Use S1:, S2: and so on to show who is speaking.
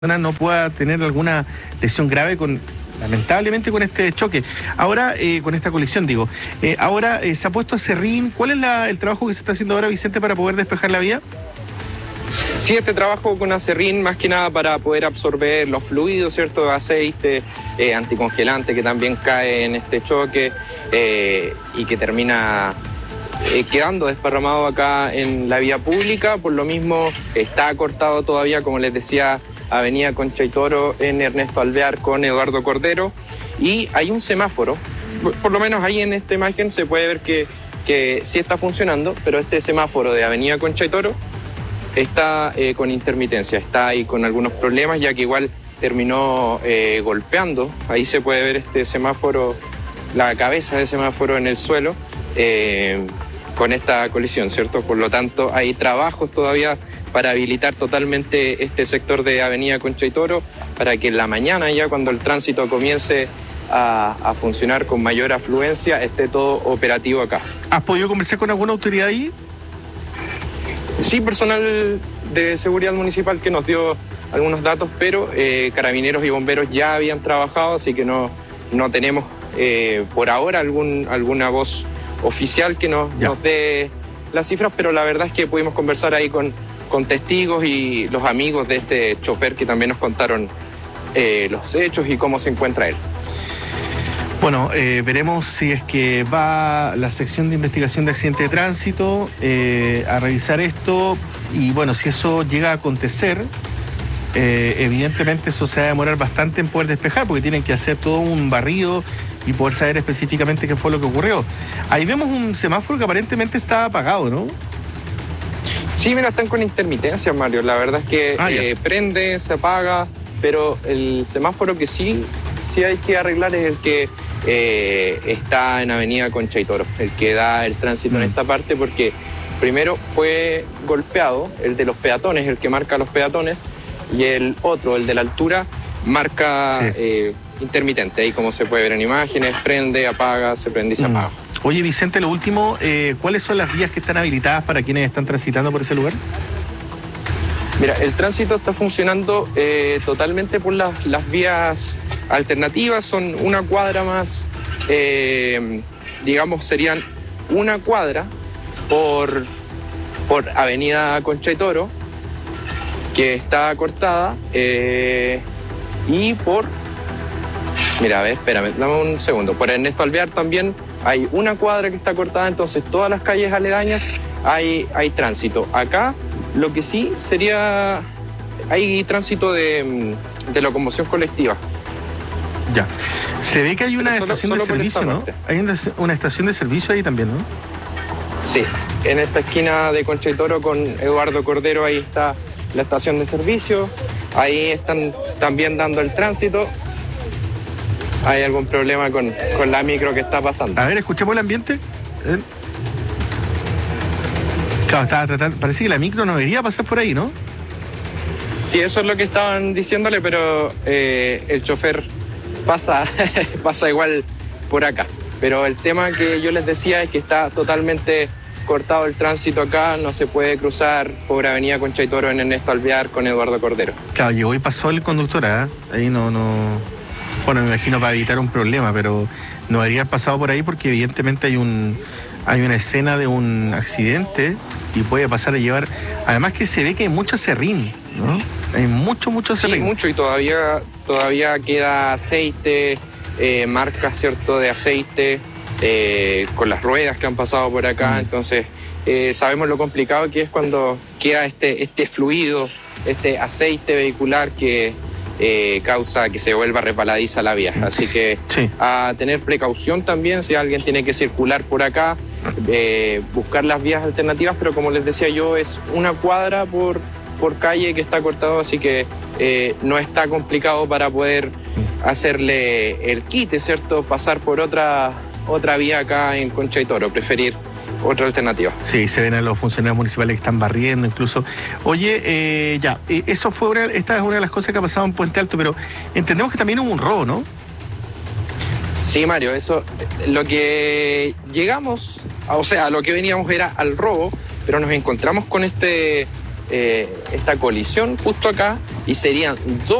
S1: no pueda tener alguna lesión grave lamentablemente con este choque. Ahora, con esta colisión, digo. Ahora se ha puesto acerrín. ¿Cuál es el trabajo que se está haciendo ahora, Vicente, para poder despejar la vía?
S2: Sí, este trabajo con acerrín, más que nada para poder absorber los fluidos, ¿cierto? Aceite, anticongelante que también cae en este choque y que termina quedando desparramado acá en la vía pública. Por lo mismo está cortado todavía, como les decía, Avenida Concha y Toro en Ernesto Alvear con Eduardo Cordero, y hay un semáforo, por lo menos ahí en esta imagen se puede ver que sí está funcionando, pero este semáforo de Avenida Concha y Toro está con intermitencia, está ahí con algunos problemas, ya que igual terminó golpeando. Ahí se puede ver este semáforo, la cabeza del semáforo en el suelo, con esta colisión, ¿cierto? Por lo tanto, hay trabajos todavía para habilitar totalmente este sector de Avenida Concha y Toro, para que en la mañana, ya cuando el tránsito comience a funcionar con mayor afluencia, esté todo operativo acá.
S1: ¿Has podido conversar con alguna autoridad ahí?
S2: Sí, personal de seguridad municipal que nos dio algunos datos, pero carabineros y bomberos ya habían trabajado, así que no tenemos por ahora alguna voz oficial que nos dé las cifras, pero la verdad es que pudimos conversar ahí con testigos y los amigos de este chofer que también nos contaron los hechos y cómo se encuentra él.
S1: Bueno, veremos si es que va la sección de investigación de accidente de tránsito a revisar esto, y bueno, si eso llega a acontecer, evidentemente eso se va a demorar bastante en poder despejar, porque tienen que hacer todo un barrido y poder saber específicamente qué fue lo que ocurrió. Ahí vemos un semáforo que aparentemente está apagado, ¿no?
S2: Sí, mira, están con intermitencia, Mario. La verdad es que prende, se apaga, pero el semáforo que sí hay que arreglar es el que está en Avenida Concha y Toro, el que da el tránsito en esta parte, porque primero fue golpeado, el de los peatones, el que marca los peatones, y el otro, el de la altura, marca intermitente. Ahí, como se puede ver en imágenes, prende, apaga, se prende y se apaga.
S1: Oye, Vicente, lo último, ¿cuáles son las vías que están habilitadas para quienes están transitando por ese lugar?
S2: Mira, el tránsito está funcionando totalmente por las vías alternativas. Son una cuadra más, digamos, serían una cuadra por Avenida Concha y Toro, que está cortada, y mira, a ver, espérame, dame un segundo. Por Ernesto Alvear también hay una cuadra que está cortada, entonces todas las calles aledañas hay tránsito. Acá lo que sí sería, hay tránsito de locomoción colectiva.
S1: Ya. Se ve que hay una estación de servicio, ¿no? Hay una estación de servicio ahí también, ¿no?
S2: Sí, en esta esquina de Concha y Toro con Eduardo Cordero, ahí está la estación de servicio. Ahí están también dando el tránsito. ¿Hay algún problema con la micro que está pasando?
S1: A ver, escuchemos el ambiente. Claro, estaba tratando, parece que la micro no debería pasar por ahí, ¿no?
S2: Sí, eso es lo que estaban diciéndole, pero el chofer pasa igual por acá. Pero el tema que yo les decía es que está totalmente cortado el tránsito acá, no se puede cruzar por Avenida Concha y Toro en Ernesto Alvear con Eduardo Cordero. Claro,
S1: llegó y pasó el conductor, ahí no... Bueno, me imagino para evitar un problema, pero no debería haber pasado por ahí porque evidentemente hay una escena de un accidente y puede pasar a llevar... Además que se ve que hay mucho acerrín, ¿no? Hay mucho acerrín.
S2: Sí, mucho, y todavía queda aceite, marcas, ¿cierto?, de aceite, con las ruedas que han pasado por acá. Entonces sabemos lo complicado que es cuando queda este fluido, este aceite vehicular que causa que se vuelva resbaladiza la vía. Así que a tener precaución también si alguien tiene que circular por acá, buscar las vías alternativas, pero como les decía yo, es una cuadra por calle que está cortado, así que no está complicado para poder hacerle el quite, ¿cierto? Pasar por otra vía acá en Concha y Toro, preferir otra alternativa.
S1: Sí, se ven a los funcionarios municipales que están barriendo incluso. Oye, esta es una de las cosas que ha pasado en Puente Alto, pero entendemos que también hubo un robo, ¿no?
S2: Sí, Mario, eso, lo que llegamos, o sea, lo que veníamos era al robo, pero nos encontramos con esta colisión justo acá, y serían 2